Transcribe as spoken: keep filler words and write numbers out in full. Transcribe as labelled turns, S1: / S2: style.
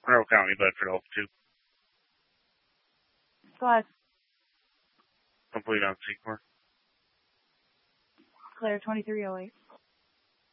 S1: Monroe County, Bedford, Alpha two.
S2: Go ahead.
S1: Complete on Secor.
S2: Claire twenty-three oh eight.